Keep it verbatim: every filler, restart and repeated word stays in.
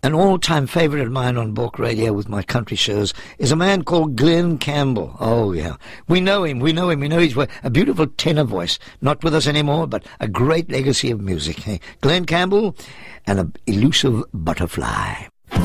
an all-time favourite of mine on Bork Radio with my country shows is a man called Glenn Campbell. Oh, yeah. We know him, we know him, we know he's a beautiful tenor voice. Not with us anymore, but a great legacy of music. Glenn Campbell and an elusive butterfly.